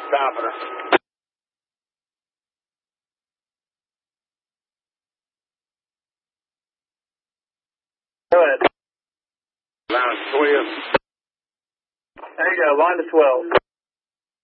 stopping her. Go ahead. Line 12. There you go, line to 12.